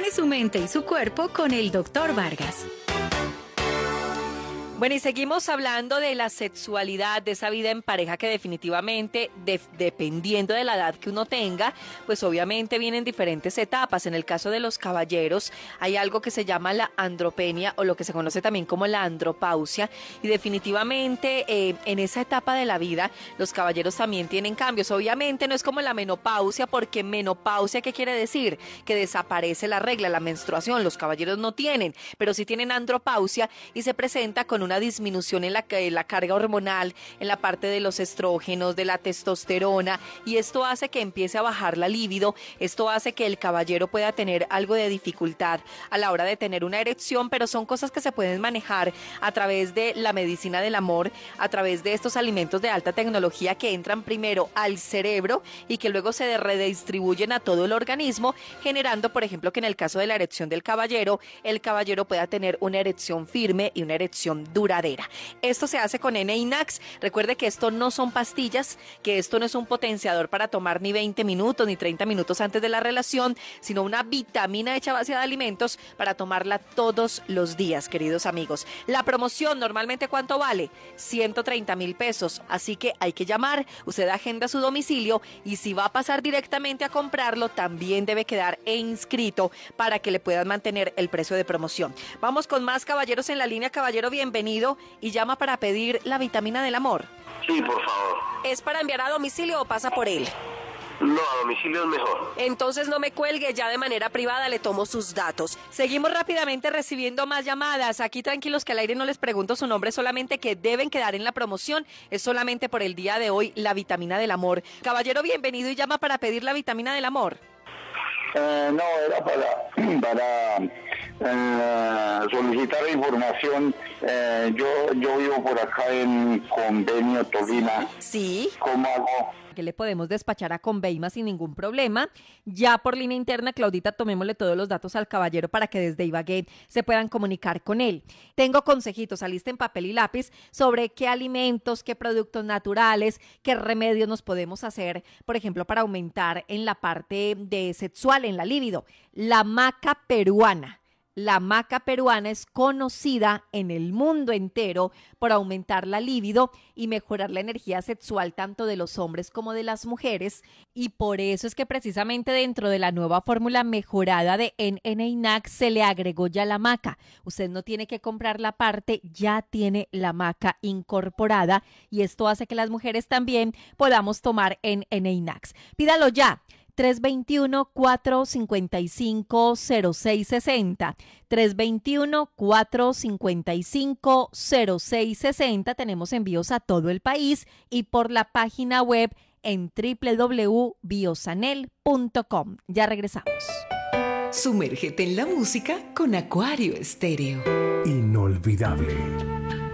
Sane su mente y su cuerpo con el Dr. Vargas. Bueno, y seguimos hablando de la sexualidad, de esa vida en pareja que definitivamente, dependiendo de la edad que uno tenga, pues obviamente vienen diferentes etapas. En el caso de los caballeros hay algo que se llama la andropenia o lo que se conoce también como la andropausia, y definitivamente en esa etapa de la vida los caballeros también tienen cambios. Obviamente no es como la menopausia, porque menopausia, ¿qué quiere decir? Que desaparece la regla, la menstruación. Los caballeros no tienen, pero sí tienen andropausia y se presenta con una disminución en la carga hormonal, en la parte de los estrógenos, de la testosterona, y esto hace que empiece a bajar la libido. Esto hace que el caballero pueda tener algo de dificultad a la hora de tener una erección, pero son cosas que se pueden manejar a través de la medicina del amor, a través de estos alimentos de alta tecnología que entran primero al cerebro y que luego se redistribuyen a todo el organismo, generando, por ejemplo, que en el caso de la erección del caballero, el caballero pueda tener una erección firme y una erección duradera. Esto se hace con N-Inax. Recuerde que esto no son pastillas, que esto no es un potenciador para tomar ni 20 minutos ni 30 minutos antes de la relación, sino una vitamina hecha a base de alimentos para tomarla todos los días, queridos amigos. La promoción normalmente, ¿cuánto vale? 130,000 pesos, así que hay que llamar, usted agenda su domicilio y si va a pasar directamente a comprarlo, también debe quedar inscrito para que le puedan mantener el precio de promoción. Vamos con más caballeros en la línea. Caballero, bienvenido, y llama para pedir la vitamina del amor. Sí, por favor. ¿Es para enviar a domicilio o pasa por él? No, a domicilio es mejor. Entonces no me cuelgue, ya de manera privada le tomo sus datos. Seguimos rápidamente recibiendo más llamadas. Aquí tranquilos que al aire no les pregunto su nombre, solamente que deben quedar en la promoción. Es solamente por el día de hoy la vitamina del amor. Caballero, bienvenido y llama para pedir la vitamina del amor. No, era para solicitar información. Yo vivo por acá en Convenio, Tolima. Sí. ¿Cómo hago? Que le podemos despachar a Conveima sin ningún problema. Ya por línea interna, Claudita, tomémosle todos los datos al caballero para que desde Ibagué se puedan comunicar con él. Tengo consejitos, alisten papel y lápiz sobre qué alimentos, qué productos naturales, qué remedios nos podemos hacer, por ejemplo, para aumentar en la parte de sexual, en la libido. La maca peruana. La maca peruana es conocida en el mundo entero por aumentar la libido y mejorar la energía sexual tanto de los hombres como de las mujeres, y por eso es que precisamente dentro de la nueva fórmula mejorada de N-Inax se le agregó ya la maca. Usted no tiene que comprar la parte, ya tiene la maca incorporada, y esto hace que las mujeres también podamos tomar N-Inax. Pídalo ya. 321-455-0660, 321-455-0660. Tenemos envíos a todo el país y por la página web en www.biosanel.com. Ya regresamos. Sumérgete en la música con Acuario Estéreo. Inolvidable.